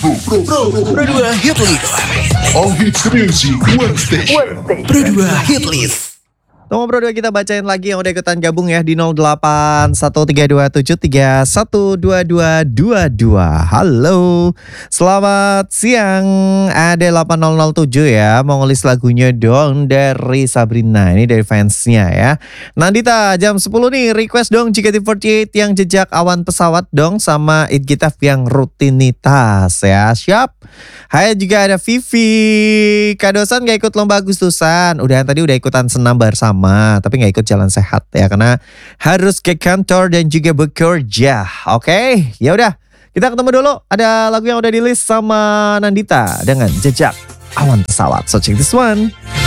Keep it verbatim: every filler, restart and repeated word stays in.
Pro Pro dua Hit List. All Hits Music One Station. Pro dua Hit List. Tunggu Bro dua, kita bacain lagi yang udah ikutan gabung ya di nol delapan satu tiga dua tujuh tiga satu dua dua dua dua. Halo, selamat siang. Ada delapan nol nol tujuh ya, mau ngelis lagunya dong dari Sabrina. Ini dari fansnya ya. Nandita jam sepuluh nih, request dong J K T empat delapan yang jejak awan pesawat dong, sama It Gitaf yang rutinitas ya. Siap. Hai, juga ada Vivi. Kadosan gak ikut lomba Agustusan. Udah tadi udah ikutan senam bersama, tapi gak ikut jalan sehat ya, karena harus ke kantor dan juga bekerja. Oke, ya udah. Kita ketemu dulu. Ada lagu yang udah di list sama Nandita dengan Jejak Awan Pesawat. So check this one.